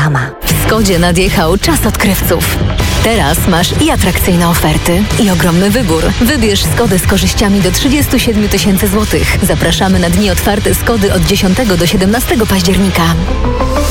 sama. W Skodzie nadjechał czas odkrywców. Teraz masz i atrakcyjne oferty, i ogromny wybór. Wybierz Skodę z korzyściami do 37 000 złotych. Zapraszamy na dni otwarte Skody od 10 do 17 października.